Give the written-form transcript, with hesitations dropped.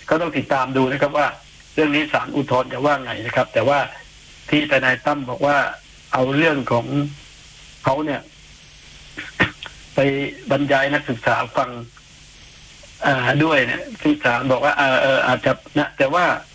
ก็ต้องติดตามดูนะครับว่าเรื่องนี้ศาลอุทธรณ์จะว่าไงนะครับแต่ว่าที่ทนายตั้มบอกว่าเอาเรื่องของเขาเนี่ยไปบรรยายนักศึกษาฟังด้วยเนี่ยที่ศาลบอกว่าอาจจะนะแต่ว่า